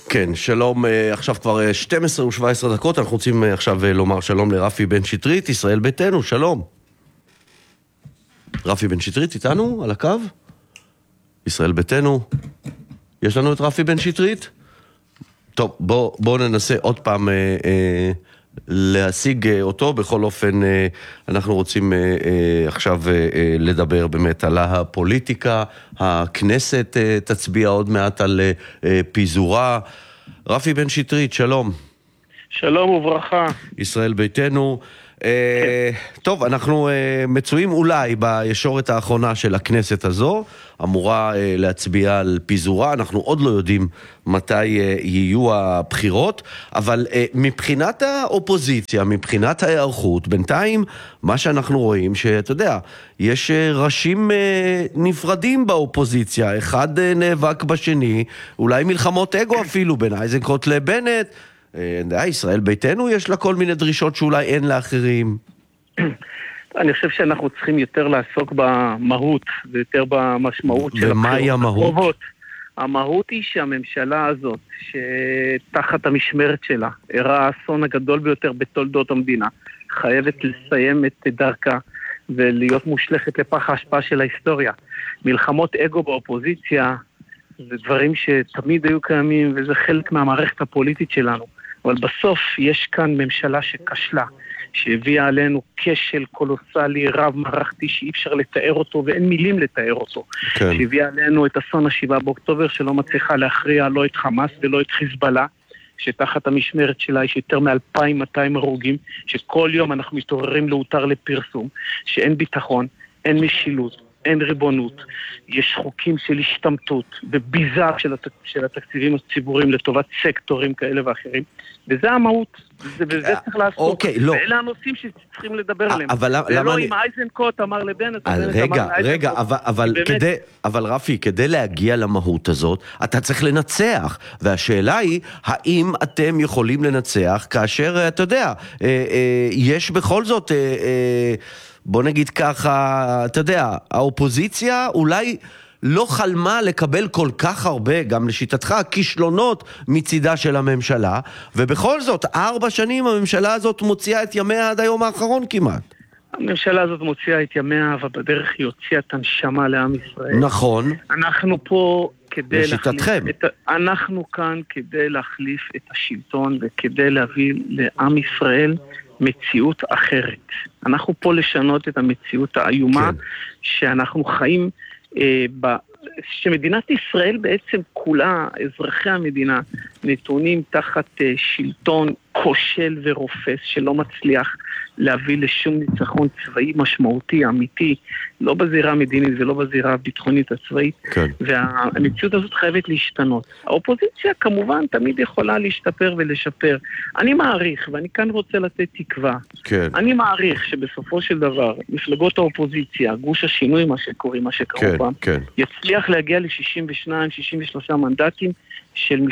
כן, שלום, עכשיו כבר 12 ו-17 דקות, אנחנו רוצים עכשיו לומר שלום לרפי בן שטרית, ישראל ביתנו, שלום. רפי בן שטרית איתנו על הקו? ישראל ביתנו, יש לנו את רפי בן שטרית? טוב, בוא ננסה עוד פעם להשיג אותו. בכל אופן אנחנו רוצים עכשיו לדבר באמת על הפוליטיקה. הכנסת תצביע עוד מעט על פיזורה. רפי בן שטרית, שלום. שלום וברכה. ישראל ביתנו. טוב, אנחנו מצויים אולי בישורת האחרונה של הכנסת הזו, אמורה להצביע על פיזורה, אנחנו עוד לא יודעים מתי יהיו הבחירות, אבל מבחינת האופוזיציה, מבחינת ההיערכות, בינתיים מה שאנחנו רואים, שאתה יודע, יש ראשים נפרדים באופוזיציה, אחד נאבק בשני, אולי מלחמות אגו אפילו, בין איזנקוט לבנט, ישראל ביתנו יש לה כל מיני דרישות שאולי אין לאחרים. אני חושב שאנחנו צריכים יותר לעסוק במהות ויותר במשמעות של ומהי המהות? המהות היא שהממשלה הזאת, שתחת המשמרת שלה, אירעה האסון הגדול ביותר בתולדות המדינה, חייבת לסיים את דרכה ולהיות מושלכת לפח ההשפעה של ההיסטוריה. מלחמות אגו באופוזיציה זה דברים שתמיד היו קיימים, וזה חלק מהמערכת הפוליטית שלנו. אבל בסוף יש כאן ממשלה שכשלה, שהביאה עלינו כשל קולוסלי רב מערכתי שאי אפשר לתאר אותו ואין מילים לתאר אותו. כן. שהביאה עלינו את אסון ה7 באוקטובר שלא מצליחה להכריע לא את חמאס ולא את חיזבאללה, שתחת המשמרת שלה יש יותר מ-2,200 הרוגים, שכל יום אנחנו מתעוררים להותר לפרסום, שאין ביטחון, אין משילות, אין ריבונות, יש חוקים של השתמטות וביזה של התקציבים הציבוריים לטובת סקטורים כאלה ואחרים, וזה המהות, וזה צריך לעשות. אוקיי, לא. ואלה הנושאים שצריכים לדבר עליהם. ולא אם אייזנקוט אמר לבנט, רגע, אבל רפי, כדי להגיע למהות הזאת, אתה צריך לנצח, והשאלה היא, האם אתם יכולים לנצח, כאשר, אתה יודע, יש בכל זאת בוא נגיד ככה, אתה יודע, האופוזיציה אולי לא חלמה לקבל כל כך הרבה, גם לשיטתך, כישלונות מצידה של הממשלה, ובכל זאת, 4 שנים הממשלה הזאת מוציאה את ימיה עד היום האחרון כמעט. הממשלה הזאת מוציאה את ימיה, ובדרך היא הוציאה את הנשמה לעם ישראל. נכון. אנחנו פה כדי לשיטתכם. אנחנו כאן כדי להחליף את השלטון, וכדי להביא לעם ישראל מציאות אחרת. אנחנו פה לשנות את המציאות האיומה, כן. שאנחנו חיים שמדינת ישראל בעצם כולה, אזרחי המדינה, נתונים תחת שלטון כושל ורופס שלא מצליח להביא לשום ניצחון צבאי משמעותי, אמיתי, לא בזירה המדינית ולא בזירה הביטחונית הצבאית, כן. והמציאות הזאת חייבת להשתנות. האופוזיציה כמובן תמיד יכולה להשתפר ולשפר. אני מעריך, ואני כאן רוצה לתת תקווה, כן. אני מעריך שבסופו של דבר, מפלגות האופוזיציה, גוש השינוי מה שקוראים, מה שקראו פעם, כן. יצליח להגיע ל-62-63 מנדטים של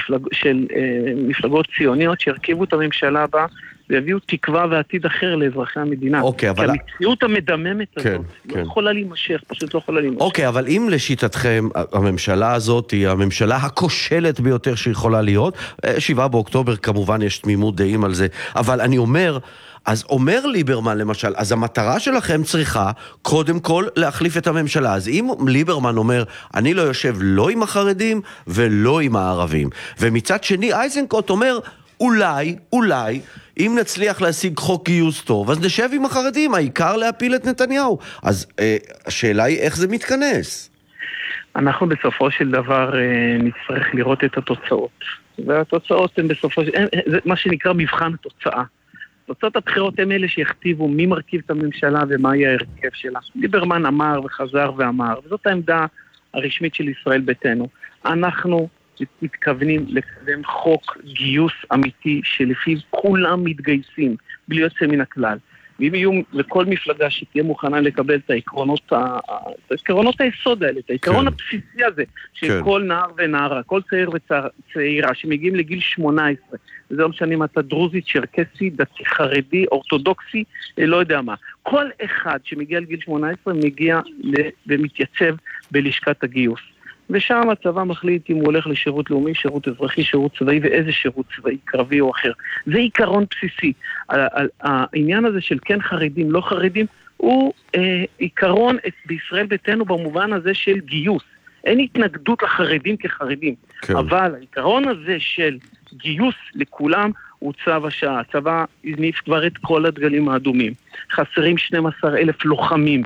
מפלגות ציוניות שהרכיבו את הממשלה הבאה, והביאו תקווה ועתיד אחר לאזרחי המדינה. אוקיי, אבל כי המציאות המדממת הזאת לא יכולה להימשך, פשוט לא יכולה להימשך. אוקיי, אבל אם לשיטתכם הממשלה הזאת היא הממשלה הכושלת ביותר שיכולה להיות, 7 באוקטובר כמובן יש תמימות דעים על זה, אבל אני אומר, אז אומר ליברמן למשל, אז המטרה שלכם צריכה קודם כל להחליף את הממשלה. אז אם ליברמן אומר, אני לא יושב לא עם החרדים ולא עם הערבים, ומצד שני איזנקוט אומר, אולי, אם נצליח להשיג חוק גיוס טוב, אז נשב עם החרדים, העיקר להפיל את נתניהו. אז השאלה היא איך זה מתכנס. אנחנו בסופו של דבר נצטרך לראות את התוצאות. והתוצאות הן בסופו של... זה מה שנקרא מבחן התוצאה. תוצאות הבחירות הם אלה שיכתיבו מי מרכיב את הממשלה ומה יהיה ההרכב שלה. ליברמן אמר וחזר ואמר, וזאת העמדה הרשמית של ישראל ביתנו. אנחנו מתכוונים לקדם חוק גיוס אמיתי שלפיו כולם מתגייסים בלי יוצא מן הכלל. ואם יהיו לכל מפלגה שתהיה מוכנה לקבל את העקרונות היסוד האלה, את העיקרון הבסיסי הזה, של כל נער ונערה, כל צעיר וצעירה שמגיעים לגיל 18, וזה לא משנה אם אתה דרוזי, צ'רקסי, דתי, חרדי, אורתודוקסי, לא יודע מה. כל אחד שמגיע לגיל 18 מגיע ומתייצב בלשכת הגיוס. ושם הצבא מחליט אם הוא הולך לשירות לאומי, שירות אזרחי, שירות צבאי, ואיזה שירות צבאי, קרבי או אחר. זה עיקרון בסיסי. העניין הזה של כן חרדים, לא חרדים, הוא עיקרון בישראל ביתנו במובן הזה של גיוס. אין התנגדות לחרדים כחרדים, כן. אבל העיקרון הזה של גיוס לכולם הוא צו השעה. הצבא הניף כבר את כל הדגלים האדומים. חסרים 12,000 לוחמים.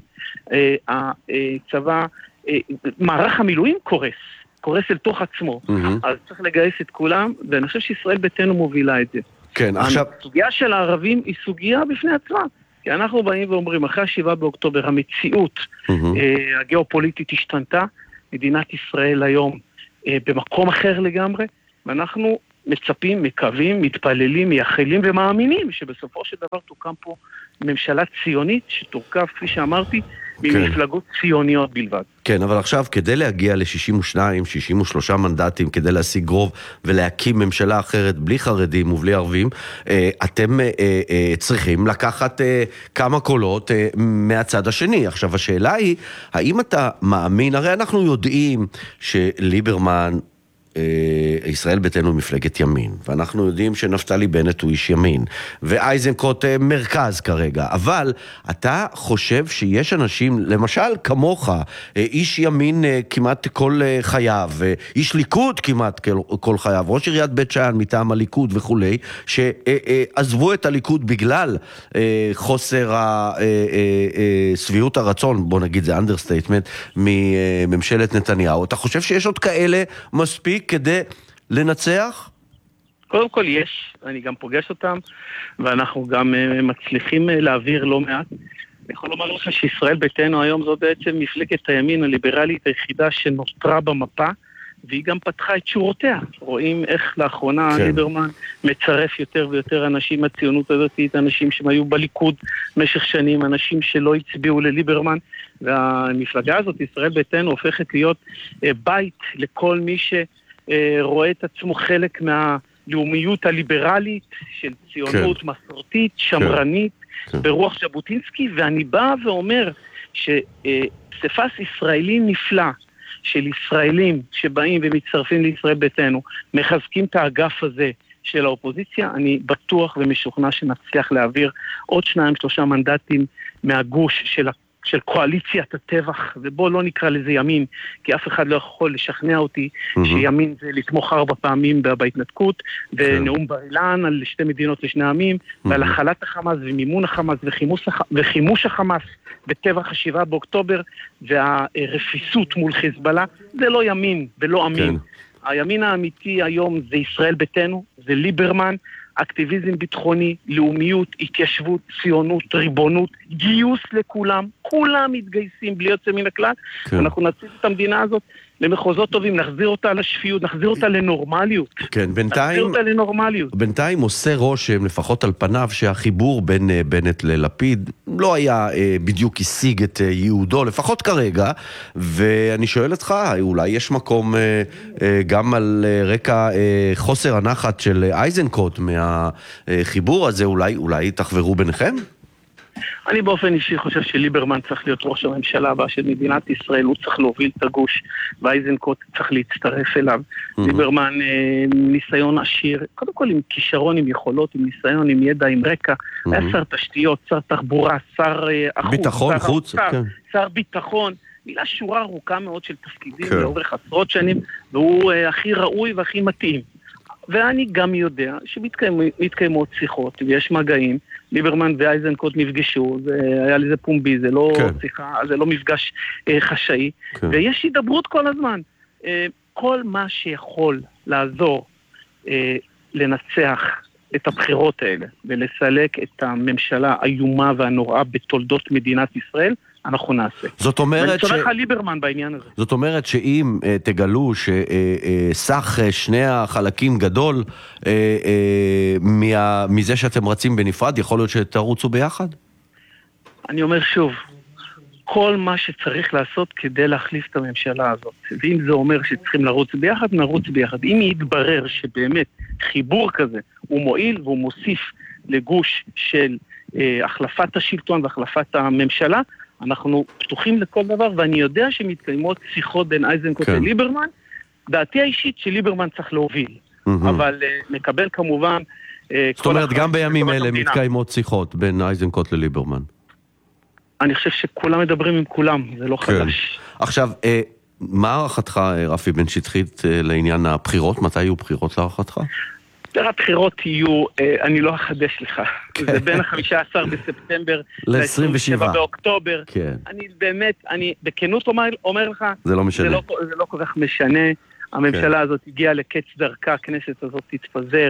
הצבא, מערך המילואים קורס אל תוך עצמו. אז צריך לגייס את כולם, ואני חושב שישראל ביתנו מובילה את זה. כן, עכשיו... הסוגיה של הערבים היא סוגיה בפני עצמה. כי אנחנו באים ואומרים, אחרי 7 באוקטובר, המציאות הגיאופוליטית השתנתה, מדינת ישראל היום במקום אחר לגמרי, ואנחנו מצפים, מקווים, מתפללים, מייחלים ומאמינים שבסופו של דבר תוקם פה ממשלה ציונית שתורכב, כפי שאמרתי, ממפלגות ציוניות בלבד. כן, אבל עכשיו כדי להגיע ל-62, 63 מנדטים, כדי להשיג רוב ולהקים ממשלה אחרת בלי חרדים ובלי ערבים, אתם צריכים לקחת כמה קולות מהצד השני. עכשיו השאלה היא, האם אתה מאמין, הרי אנחנו יודעים שליברמן, ישראל ביתנו מפלגת ימין, ואנחנו יודעים שנפתלי בנט הוא איש ימין, ואייזנקוט מרכז כרגע, אבל אתה חושב שיש אנשים, למשל כמוך, איש ימין כמעט כל חייו, איש ליכוד כמעט כל חייו, ראש עיריית בית שאן מטעם הליכוד וכולי, שעזבו את הליכוד בגלל חוסר סביעות הרצון, בוא נגיד זה אנדרסטייטמנט, מממשלת נתניהו. אתה חושב שיש עוד כאלה מספיק כדי לנצח? קודם כל יש, אני גם פוגש אותם, ואנחנו גם מצליחים להעביר לא מעט. אני יכול לומר לך שישראל ביתנו היום זו בעצם מפלגת הימין הליברלית היחידה שנותרה במפה, והיא גם פתחה את שורותיה. רואים איך לאחרונה ליברמן מצרף יותר ויותר אנשים מהציונות הדתית, אנשים שהיו בליכוד במשך שנים, אנשים שלא הצביעו לליברמן, והמפלגה הזאת, ישראל ביתנו, הופכת להיות בית לכל מי רואה את עצמו חלק מהלאומיות הליברלית של ציונות מסורתית, שמרנית, ברוח ז'בוטינסקי, ואני בא ואומר שפסיפס ישראלי נפלא של ישראלים שבאים ומצטרפים לישראל ביתנו, מחזקים את האגף הזה של האופוזיציה, אני בטוח ומשוכנע שנצליח להעביר עוד 2-3 מנדטים מהגוש של קואליציית הטבח, ובוא לא נקרא לזה ימין, כי אף אחד לא יכול לשכנע אותי שימין זה לתמוך 4 פעמים בהתנתקות, ונאום בר אילן על 2 מדינות לשני עמים, ועל החלת החמאס ומימון החמאס וחימוש החמאס בטבח 7 באוקטובר, והרפיסות מול חיזבאללה, זה לא ימין ולא אמין. הימין האמיתי היום זה ישראל ביתנו, זה ליברמן, אקטיביזם ביטחוני, לאומיות, התיישבות, ציונות, ריבונות, גיוס לכולם, כולם מתגייסים בלי יוצא מן הכלל, אנחנו נציב את המדינה הזאת למחוזות טובים, נחזיר אותה לשפיות, נחזיר אותה לנורמליות. כן, בינתיים עושה רושם, לפחות על פניו, שהחיבור בין בנט ללפיד לא היה בדיוק השיג את יהודו, לפחות כרגע, ואני שואל אותך, אולי יש מקום גם על רקע חוסר הנחת של אייזנקוט מהחיבור הזה, אולי תחברו ביניכם? אני באופן אישי חושב שליברמן צריך להיות ראש הממשלה הבא של מדינת ישראל, הוא צריך להוביל את הגוש, ואייזנקוט צריך להצטרף אליו. ליברמן ניסיון עשיר, קודם כל עם כישרון, עם יכולות, עם ניסיון, עם ידע, עם רקע, היה שר תשתיות, שר תחבורה, שר החוץ, שר ביטחון, מילה שורה ארוכה מאוד של תפקידים לאורך עשרות שנים, והוא הכי ראוי והכי מתאים. ואני גם יודע שמתקיימות שיחות ויש מגעים, ליברמן ואייזנקוט נפגשו, היה לזה פומבי, זה לא שיחה, זה לא מפגש חשאי, ויש הידברות כל הזמן. כל מה שיכול לעזור לנצח את הבחירות האלה ולסלק את הממשלה האיומה והנוראה בתולדות מדינת ישראל, אנחנו נעשה. זאת אומרת וצורך הליברמן בעניין הזה. זאת אומרת שאם תגלו שסך שני החלקים גדול מזה שאתם רצים בנפרד, יכול להיות שתרוצו ביחד? אני אומר שוב, כל מה שצריך לעשות כדי להחליף את הממשלה הזאת. ואם זה אומר שצריכים לרוץ ביחד, נרוץ ביחד. אם יתברר שבאמת חיבור כזה הוא מועיל והוא מוסיף לגוש של החלפת השלטון והחלפת הממשלה, אנחנו פתוחים לכל דבר, ואני יודע שמתקיימות שיחות בין איזנקוט לליברמן, דעתי האישית שליברמן צריך להוביל, אבל מקבל כמובן... זאת אומרת, גם בימים אלה מתקיימות שיחות בין איזנקוט לליברמן. אני חושב שכולם מדברים עם כולם, זה לא חדש. עכשיו, מה הערכתך, רפי בן שטרית, לעניין הבחירות? מתי יהיו בחירות להערכתך? הבחירות יהיו, אני לא אחדש לך, זה בין ה-15 בספטמבר ל-27 באוקטובר. אני באמת, אני בכנות אומר לך, זה לא משנה. זה לא כל כך משנה. הממשלה הזאת הגיעה לקץ דרכה, הכנסת הזאת תתפזר,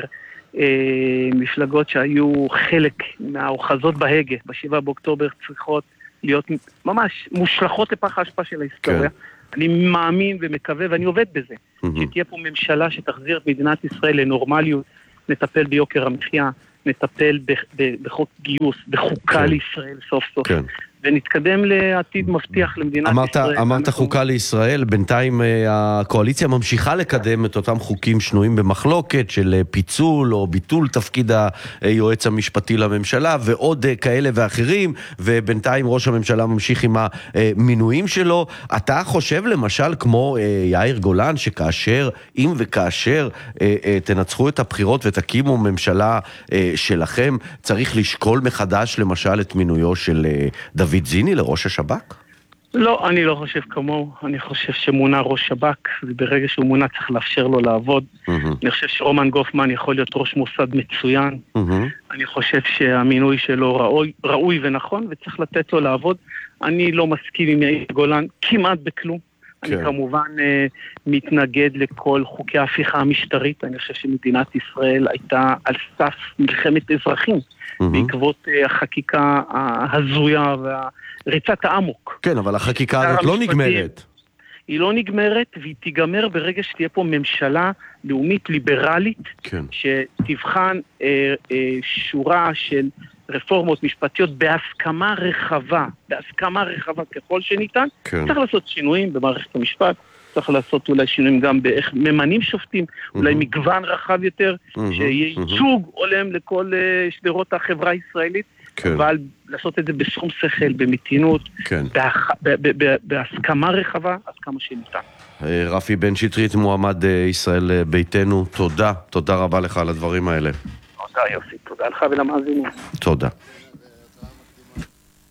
מפלגות שהיו חלק מהאוחזות בהגה, ב-7 באוקטובר צריכות להיות ממש מושלכות לפח ההשפעה של ההיסטוריה. אני מאמין ומקווה, ואני עובד בזה, שתהיה פה ממשלה שתחזיר את מדינת ישראל לנורמליות, נטפל ביוקר המחיה, נטפל בחוק גיוס, בחוקה לישראל סוף סוף, ונתקדם לעתיד מבטיח למדינת ישראל. אמרת חוקה לישראל, בינתיים הקואליציה ממשיכה לקדם את אותם חוקים שנויים במחלוקת של פיצול או ביטול תפקיד היועץ המשפטי לממשלה ועוד כאלה ואחרים, ובינתיים ראש הממשלה ממשיך עם המינויים שלו. אתה חושב למשל כמו יאיר גולן שכאשר, אם וכאשר תנצחו את הבחירות ותקימו ממשלה שלכם, צריך לשקול מחדש למשל את מינויו של דוד זיני לראש השב"כ? לא, אני לא חושב כמוהו. אני חושב שמונה ראש שב"כ, וברגע שהוא מונה צריך לאפשר לו לעבוד. אני חושב שרומן גופמן יכול להיות ראש מוסד מצוין. אני חושב שהמינוי שלו ראוי ונכון, וצריך לתת לו לעבוד. אני לא מסכים עם יאיר גולן כמעט בכלום. אני כמובן מתנגד לכל חוקי ההפיכה המשטרית. אני חושב שמדינת ישראל הייתה על סף מלחמת אזרחים, בעקבות החקיקה ההזויה והריצת האמוק. כן, אבל החקיקה הזאת לא נגמרת. היא לא נגמרת, והיא תיגמר ברגע שתהיה פה ממשלה לאומית ליברלית, שתבחן שורה של רפורמות משפטיות בהסכמה רחבה ככל שניתן. צריך לעשות שינויים במערכת המשפט, צריך לעשות אולי שינויים גם באיך ממנים שופטים, אולי מגוון רחב יותר, שיהיה ייצוג הולם לכל שדרות החברה הישראלית, אבל לעשות את זה בשום שכל, במתינות, בהסכמה רחבה, עד כמה שניתן. רפי בן שטרית, מועמד ישראל ביתנו, תודה רבה לך על הדברים האלה. תודה יוסי, תודה לך ולמאזינים. תודה.